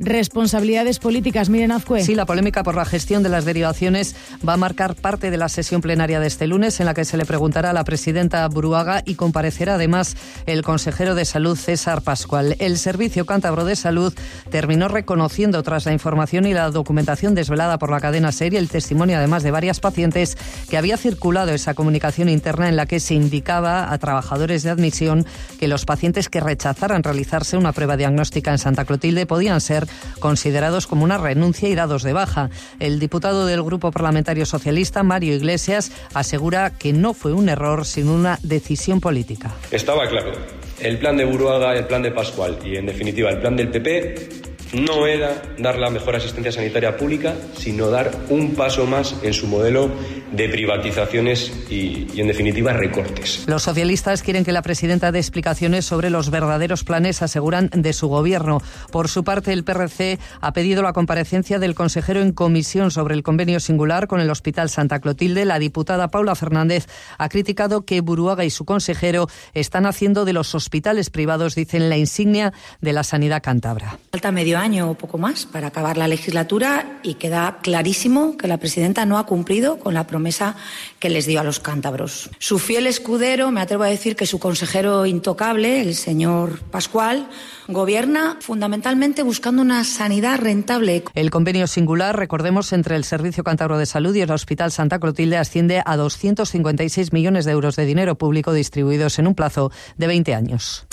responsabilidades políticas. Miren, Azcue. Sí, la polémica por la gestión de las derivaciones va a marcar parte de la sesión plenaria de este lunes, en la que se le preguntará a la presidenta Buruaga y comparecerá además el consejero de Salud, César Pascual. El Servicio Cántabro de Salud terminó reconociendo, tras la información y la documentación desvelada por la cadena SER y el testimonio además de varias pacientes, que había circulado esa comunicación interna en la que se indicaba a trabajadores de admisión que los pacientes que rechazaran realizarse una prueba diagnóstica en Santa Clotilde podían ser considerados como una renuncia y dados de baja. El diputado del Grupo Parlamentario Socialista, Mario Iglesias, asegura que no fue un error, sino una decisión política. Estaba claro, el plan de Buruaga, el plan de Pascual y, en definitiva, el plan del PP no era dar la mejor asistencia sanitaria pública, sino dar un paso más en su modelo de privatizaciones y en definitiva, recortes. Los socialistas quieren que la presidenta dé explicaciones sobre los verdaderos planes, aseguran, de su gobierno. Por su parte, el PRC ha pedido la comparecencia del consejero en comisión sobre el convenio singular con el Hospital Santa Clotilde. La diputada Paula Fernández ha criticado que Buruaga y su consejero están haciendo de los hospitales privados, dicen, la insignia de la sanidad cántabra. Falta medio año o poco más para acabar la legislatura y queda clarísimo que la presidenta no ha cumplido con la promesa que les dio a los cántabros. Su fiel escudero, me atrevo a decir que su consejero intocable, el señor Pascual, gobierna fundamentalmente buscando una sanidad rentable. El convenio singular, recordemos, entre el Servicio Cántabro de Salud y el Hospital Santa Clotilde asciende a 256 millones de euros de dinero público distribuidos en un plazo de 20 años.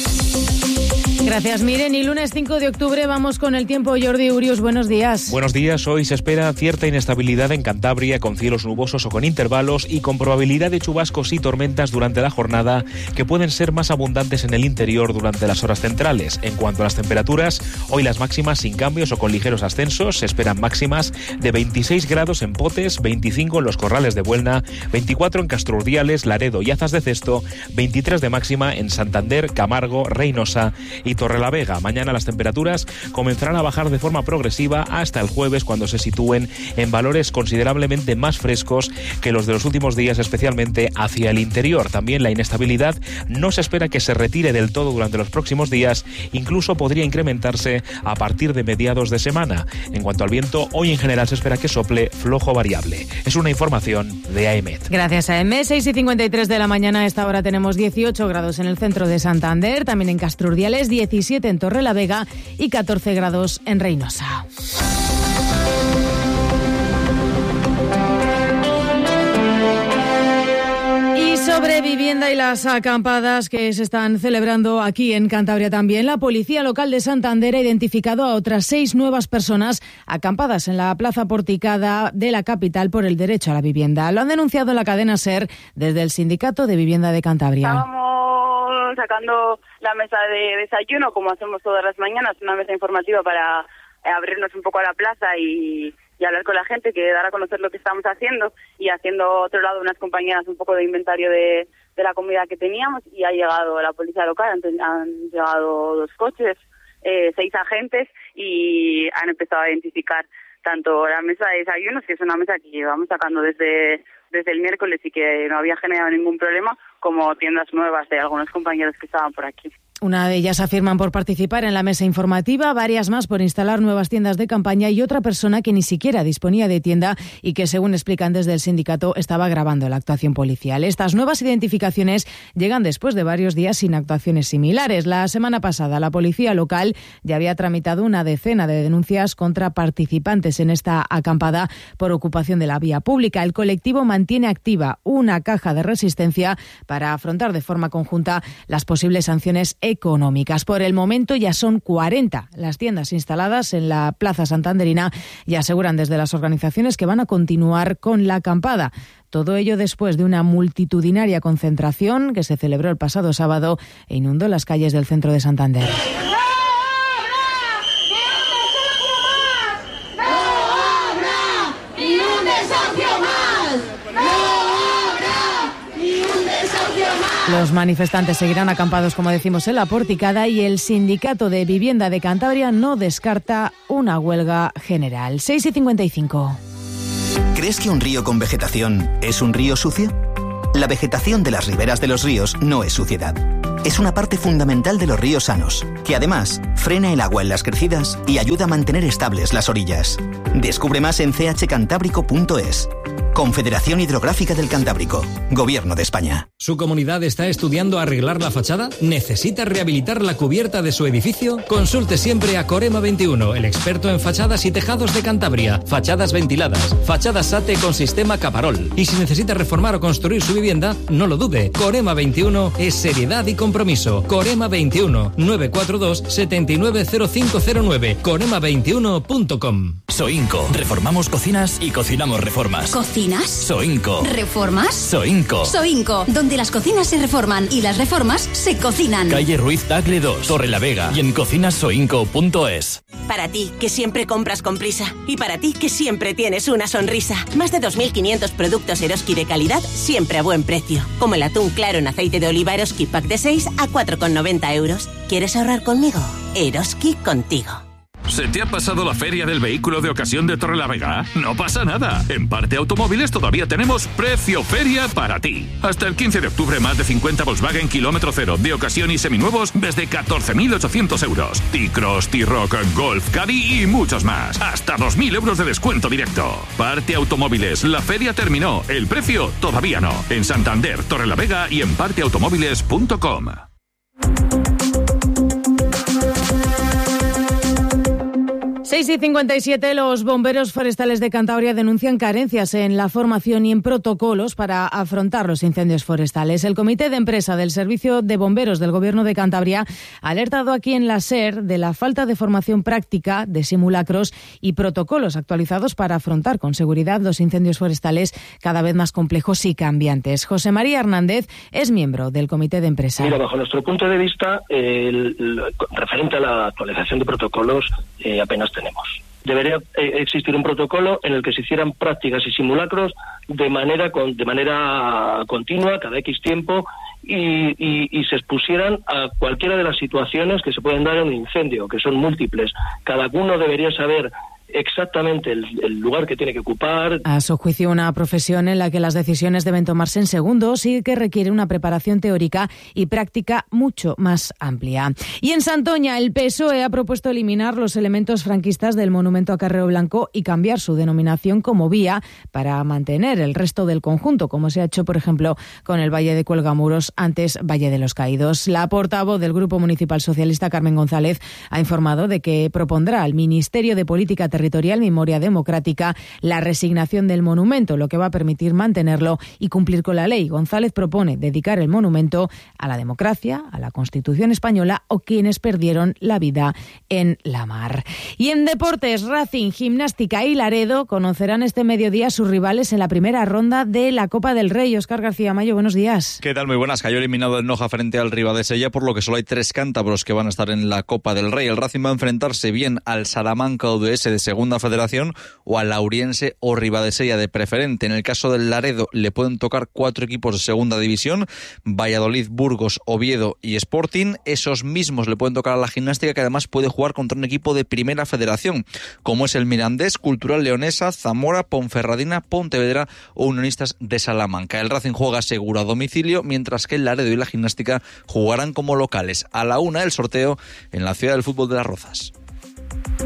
Gracias, Miren. Y lunes 5 de octubre vamos con el tiempo. Jordi Urius, buenos días. Buenos días. Hoy se espera cierta inestabilidad en Cantabria, con cielos nubosos o con intervalos y con probabilidad de chubascos y tormentas durante la jornada, que pueden ser más abundantes en el interior durante las horas centrales. En cuanto a las temperaturas, hoy las máximas sin cambios o con ligeros ascensos. Se esperan máximas de 26 grados en Potes, 25 en los Corrales de Buelna, 24 en Castrurdiales, Laredo y Azas de Cesto, 23 de máxima en Santander, Camargo, Reynosa y Torrelavega. Mañana las temperaturas comenzarán a bajar de forma progresiva hasta el jueves, cuando se sitúen en valores considerablemente más frescos que los de los últimos días, especialmente hacia el interior. También la inestabilidad no se espera que se retire del todo durante los próximos días, incluso podría incrementarse a partir de mediados de semana. En cuanto al viento, hoy en general se espera que sople flojo variable. Es una información de AEMET. Gracias, AEMET. 6:53 de la mañana. A esta hora tenemos 18 grados en el centro de Santander, también en Castrurdiales, 17 en Torrelavega y 14 grados en Reynosa. Sobre vivienda y las acampadas que se están celebrando aquí en Cantabria también, la Policía Local de Santander ha identificado a otras 6 nuevas personas acampadas en la plaza porticada de la capital por el derecho a la vivienda. Lo han denunciado en la cadena SER desde el Sindicato de Vivienda de Cantabria. Estábamos sacando la mesa de desayuno, como hacemos todas las mañanas, una mesa informativa para abrirnos un poco a la plaza y hablar con la gente, que dar a conocer lo que estamos haciendo, y haciendo otro lado unas compañeras un poco de inventario de la comida que teníamos, y ha llegado la policía local, han llegado 2 coches, 6 agentes, y han empezado a identificar tanto la mesa de desayunos, que es una mesa que llevamos sacando desde el miércoles y que no había generado ningún problema, como tiendas nuevas de algunos compañeros que estaban por aquí. Una de ellas afirman por participar en la mesa informativa, varias más por instalar nuevas tiendas de campaña y otra persona que ni siquiera disponía de tienda y que, según explican desde el sindicato, estaba grabando la actuación policial. Estas nuevas identificaciones llegan después de varios días sin actuaciones similares. La semana pasada, la policía local ya había tramitado una decena de denuncias contra participantes en esta acampada por ocupación de la vía pública. El colectivo mantiene activa una caja de resistencia para afrontar de forma conjunta las posibles sanciones económicas. Por el momento ya son 40 las tiendas instaladas en la plaza santanderina y aseguran desde las organizaciones que van a continuar con la acampada. Todo ello después de una multitudinaria concentración que se celebró el pasado sábado e inundó las calles del centro de Santander. Los manifestantes seguirán acampados, como decimos, en la porticada, y el Sindicato de Vivienda de Cantabria no descarta una huelga general. 6:55. ¿Crees que un río con vegetación es un río sucio? La vegetación de las riberas de los ríos no es suciedad. es una parte fundamental de los ríos sanos, que además frena el agua en las crecidas y ayuda a mantener estables las orillas. Descubre más en chcantábrico.es. Confederación Hidrográfica del Cantábrico, Gobierno de España. ¿Su comunidad está estudiando arreglar la fachada? ¿Necesita rehabilitar la cubierta de su edificio? Consulte siempre a Corema 21, el experto en fachadas y tejados de Cantabria. Fachadas ventiladas, fachadas SATE con sistema Caparol. Y si necesita reformar o construir su vivienda, no lo dude. Corema 21 es seriedad y compromiso. Corema 21, 942 790509. Corema21.com. Soinco. Reformamos cocinas y cocinamos reformas. ¿Cocinas? Soinco. ¿Reformas? Soinco. Soinco, donde las cocinas se reforman y las reformas se cocinan. Calle Ruiz Tagle 2, Torrelavega y en cocinasoinco.es. Para ti, que siempre compras con prisa. Y para ti, que siempre tienes una sonrisa. Más de 2.500 productos Eroski de calidad, siempre a buen precio. Como el atún claro en aceite de oliva Eroski Pack de 6 a 4,90 euros. ¿Quieres ahorrar conmigo? Eroski contigo. ¿Se te ha pasado la feria del vehículo de ocasión de Torrelavega? No pasa nada. En Parte Automóviles todavía tenemos precio feria para ti. Hasta el 15 de octubre más de 50 Volkswagen kilómetro cero de ocasión y seminuevos desde 14.800 euros. T-Cross, T-Roc, Golf, Caddy y muchos más. Hasta 2.000 euros de descuento directo. Parte Automóviles, la feria terminó. El precio todavía no. En Santander, Torrelavega y en parteautomóviles.com. 6:57, los bomberos forestales de Cantabria denuncian carencias en la formación y en protocolos para afrontar los incendios forestales. El Comité de Empresa del Servicio de Bomberos del Gobierno de Cantabria ha alertado aquí en la SER de la falta de formación práctica, de simulacros y protocolos actualizados para afrontar con seguridad los incendios forestales cada vez más complejos y cambiantes. José María Hernández es miembro del Comité de Empresa. Mira, bajo nuestro punto de vista, referente a la actualización de protocolos, apenas tenemos. Debería existir un protocolo en el que se hicieran prácticas y simulacros de manera continua, cada X tiempo, y se expusieran a cualquiera de las situaciones que se pueden dar en un incendio, que son múltiples. Cada uno debería saber exactamente el lugar que tiene que ocupar. A su juicio, una profesión en la que las decisiones deben tomarse en segundos y que requiere una preparación teórica y práctica mucho más amplia. Y en Santoña, el PSOE ha propuesto eliminar los elementos franquistas del monumento a Carrero Blanco y cambiar su denominación como vía para mantener el resto del conjunto, como se ha hecho, por ejemplo, con el Valle de Cuelgamuros, antes Valle de los Caídos. La portavoz del Grupo Municipal Socialista, Carmen González, ha informado de que propondrá al Ministerio de Política Territorial, Memoria Democrática, la resignación del monumento, lo que va a permitir mantenerlo y cumplir con la ley. González propone dedicar el monumento a la democracia, a la Constitución española o quienes perdieron la vida en la mar. Y en deportes, Racing, Gimnástica y Laredo conocerán este mediodía a sus rivales en la primera ronda de la Copa del Rey. Óscar García Mayo, buenos días. ¿Qué tal? Muy buenas. Cayó eliminado el Noja frente al Ribadesella, por lo que solo hay 3 cántabros que van a estar en la Copa del Rey. El Racing va a enfrentarse bien al Salamanca ODS de Segunda Federación o al Lauriense o Ribadesella de Preferente. En el caso del Laredo le pueden tocar 4 equipos de Segunda División: Valladolid, Burgos, Oviedo y Sporting. Esos mismos le pueden tocar a la Gimnástica, que además puede jugar contra un equipo de Primera Federación, como es el Mirandés, Cultural Leonesa, Zamora, Ponferradina, Pontevedra o Unionistas de Salamanca. El Racing juega seguro a domicilio, mientras que el Laredo y la Gimnástica jugarán como locales. A la 1 el sorteo en la Ciudad del Fútbol de Las Rozas.